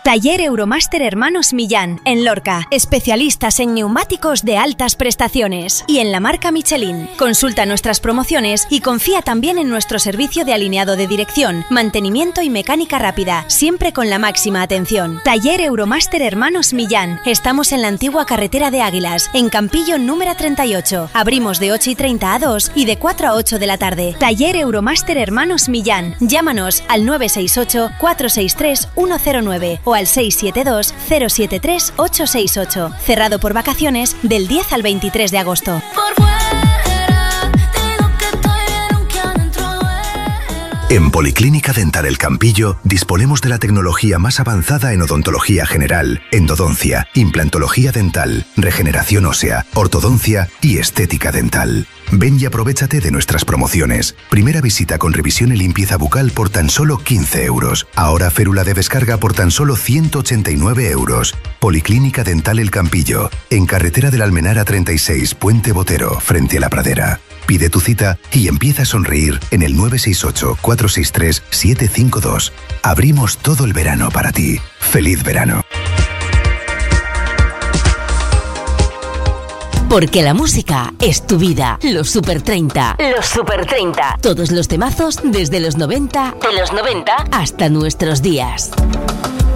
Taller Euromaster Hermanos Millán, en Lorca. Especialistas en neumáticos de altas prestaciones. Y en la marca Michelin. Consulta nuestras promociones y confía también en nuestro servicio de alineado de dirección, mantenimiento y mecánica rápida, siempre con la máxima atención. Taller Euromaster Hermanos Millán. Estamos en la antigua carretera de Águilas, en Campillo número 38. Abrimos de 8:30 a 2 y de 4 a 8 de la tarde. Taller Euromaster Hermanos Millán. Llámanos al 968 463 109 o al 672 073 868. Cerrado por vacaciones del 10 al 23 de agosto. En Policlínica Dental El Campillo disponemos de la tecnología más avanzada en odontología general, endodoncia, implantología dental, regeneración ósea, ortodoncia y estética dental. Ven y aprovéchate de nuestras promociones. Primera visita con revisión y limpieza bucal por tan solo 15 euros. Ahora férula de descarga por tan solo 189 euros. Policlínica Dental El Campillo, en carretera del Almenara 36, Puente Botero, frente a la Pradera. Pide tu cita y empieza a sonreír en el 968-463-752. Abrimos todo el verano para ti. ¡Feliz verano! Porque la música es tu vida. Los Super 30. Los Super 30. Todos los temazos desde los 90, hasta nuestros días.